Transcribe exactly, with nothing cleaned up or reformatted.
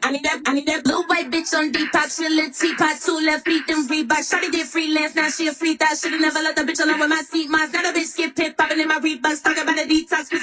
I need that, I need that blue white bitch on detox. She a little teapot, two left feet, then Reebok. Shawty did freelance, now she a free thot. Should've never let the bitch alone with my seat. Mine's not a bitch skip pit, popping in my Reeboks. Talking about a detox.